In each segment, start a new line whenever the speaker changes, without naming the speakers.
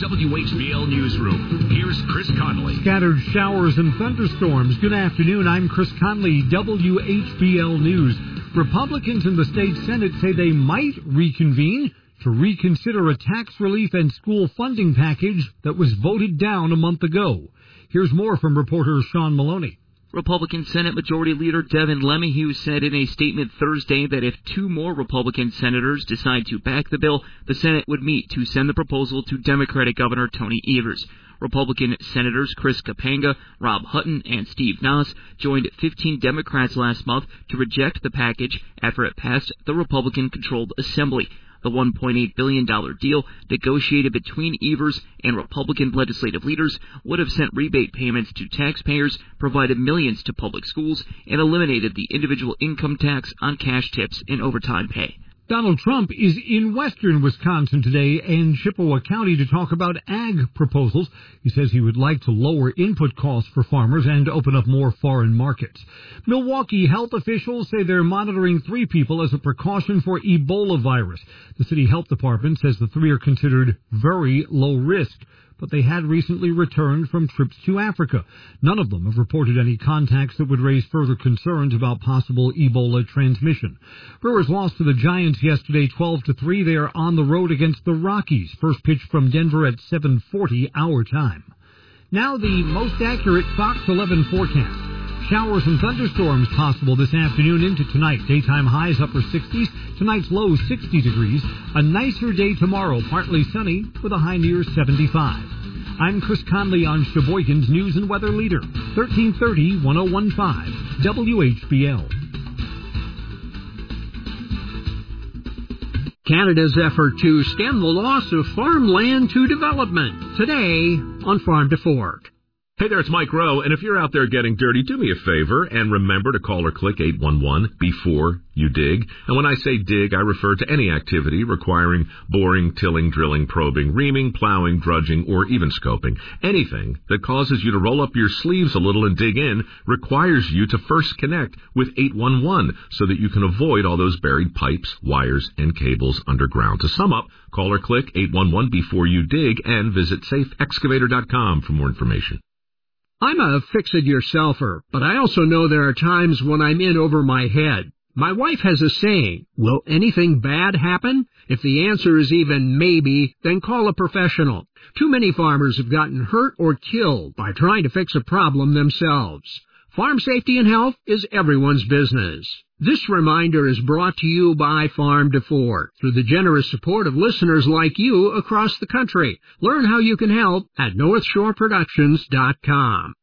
WHBL Newsroom. Here's Chris Conley.
Scattered showers and thunderstorms. Good afternoon. I'm Chris Conley, WHBL News. Republicans in the state Senate say they might reconvene to reconsider a tax relief and school funding package that was voted down a month ago. Here's more from reporter Sean Maloney.
Republican Senate Majority Leader Devin LeMahieu said in a statement Thursday that if two more Republican senators decide to back the bill, the Senate would meet to send the proposal to Democratic Governor Tony Evers. Republican Senators Chris Kapanga, Rob Hutton, and Steve Nass joined 15 Democrats last month to reject the package after it passed the Republican-controlled Assembly. The $1.8 billion deal, negotiated between Evers and Republican legislative leaders, would have sent rebate payments to taxpayers, provided millions to public schools, and eliminated the individual income tax on cash tips and overtime pay.
Donald Trump is in western Wisconsin today and Chippewa County to talk about ag proposals. He says he would like to lower input costs for farmers and open up more foreign markets. Milwaukee health officials say they're monitoring 3 people as a precaution for Ebola virus. The city health department says the 3 are considered very low risk, but they had recently returned from trips to Africa. None of them have reported any contacts that would raise further concerns about possible Ebola transmission. Brewers lost to the Giants yesterday 12-3. They are on the road against the Rockies. First pitch from Denver at 7:40 our time. Now the most accurate Fox 11 forecast. Showers and thunderstorms possible this afternoon into tonight. Daytime highs upper 60s. Tonight's low 60 degrees. A nicer day tomorrow, partly sunny with a high near 75. I'm Chris Conley on Sheboygan's News and Weather Leader, 1330-1015 WHBL.
Canada's effort to stem the loss of farmland to development. Today on Farm to Fork.
Hey there, it's Mike Rowe, and if you're out there getting dirty, do me a favor and remember to call or click 811 before you dig. And when I say dig, I refer to any activity requiring boring, tilling, drilling, probing, reaming, plowing, drudging, or even scoping. Anything that causes you to roll up your sleeves a little and dig in requires you to first connect with 811 so that you can avoid all those buried pipes, wires, and cables underground. To sum up, call or click 811 before you dig and visit safeexcavator.com for more information.
I'm a fix-it-yourselfer, but I also know there are times when I'm in over my head. My wife has a saying, will anything bad happen? If the answer is even maybe, then call a professional. Too many farmers have gotten hurt or killed by trying to fix a problem themselves. Farm safety and health is everyone's business. This reminder is brought to you by Farm to Fork through the generous support of listeners like you across the country. Learn how you can help at NorthshoreProductions.com.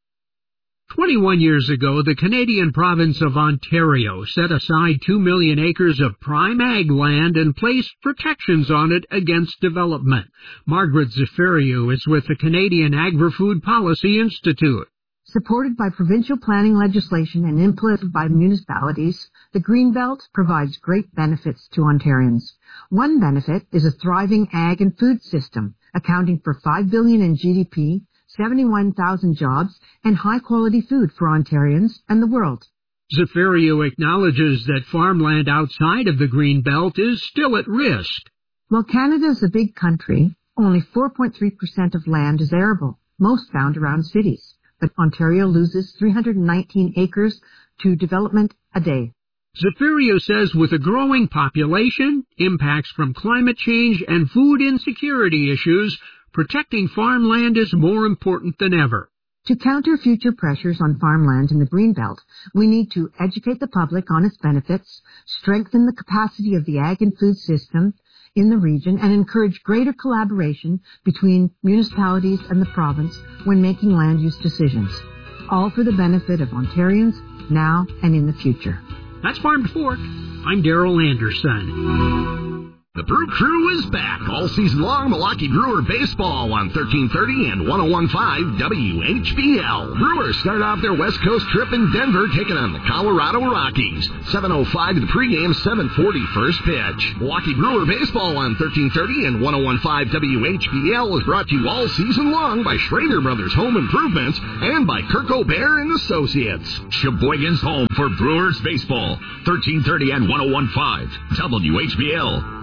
21 years ago, the Canadian province of Ontario set aside 2 million acres of prime ag land and placed protections on it against development. Margaret Zafiriou is with the Canadian Agri-Food Policy Institute.
Supported by provincial planning legislation and implemented by municipalities, the Greenbelt provides great benefits to Ontarians. One benefit is a thriving ag and food system, accounting for $5 billion in GDP, 71,000 jobs, and high-quality food for Ontarians and the world.
Zafiriou acknowledges that farmland outside of the Greenbelt is still at risk.
While Canada is a big country, only 4.3% of land is arable, most found around cities. But Ontario loses 319 acres to development a day.
Zafiriou says with a growing population, impacts from climate change, and food insecurity issues, protecting farmland is more important than ever.
To counter future pressures on farmland in the Greenbelt, we need to educate the public on its benefits, strengthen the capacity of the ag and food system in the region, and encourage greater collaboration between municipalities and the province when making land use decisions, all for the benefit of Ontarians now and in the future.
That's Farm to Fork. I'm Darrell Anderson.
The Brew Crew is back all season long. Milwaukee Brewer baseball on 1330 and 1015 WHBL. Brewers start off their West Coast trip in Denver, taking on the Colorado Rockies. 7:05 to the pregame, 7:40 first pitch. Milwaukee Brewer baseball on 1330 and 1015 WHBL is brought to you all season long by Schrader Brothers Home Improvements and by Kirk O'Bear and Associates. Sheboygan's home for Brewers baseball, 1330 and 1015 WHBL.